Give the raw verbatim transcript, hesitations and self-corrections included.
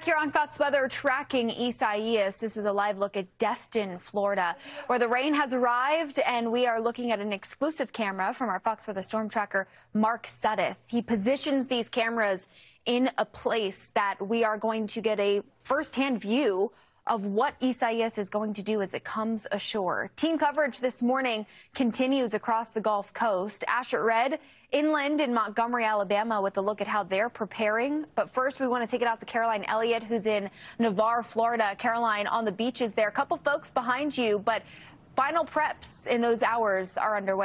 Back here on Fox Weather, tracking Isaias. This is a live look at Destin, Florida, where the rain has arrived, and we are looking at an exclusive camera from our Fox Weather storm tracker, Mark Sudduth. He positions these cameras in a place that we are going to get a firsthand view of what Isaias is going to do as it comes ashore. Team coverage this morning continues across the Gulf Coast. Asher Red inland in Montgomery, Alabama, with a look at how they're preparing. But first, we want to take it out to Caroline Elliott, who's in Navarre, Florida. Caroline, on the beaches there. A couple folks behind you, but final preps in those hours are underway.